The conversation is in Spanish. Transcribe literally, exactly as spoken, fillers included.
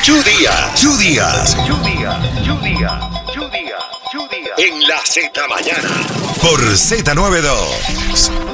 Chu Díaz. Chu Díaz. Chu Díaz. Chu Díaz. Chu Díaz. En la Z Mañana. Por Z noventa y dos.